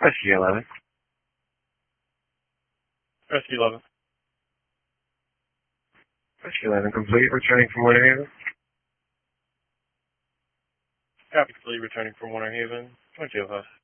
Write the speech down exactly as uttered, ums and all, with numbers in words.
Rescue eleven. Rescue eleven. Rescue eleven complete, returning from Winter Haven. Copy, complete, returning from Winter Haven. twenty-two of us.